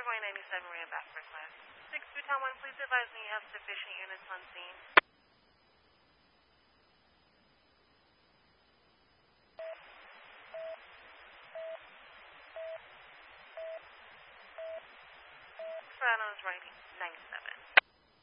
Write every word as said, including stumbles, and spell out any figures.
Runway ninety-seven, Maria back request. six two Town one, please advise me you have sufficient units on scene. Toronto's writing ninety-seven.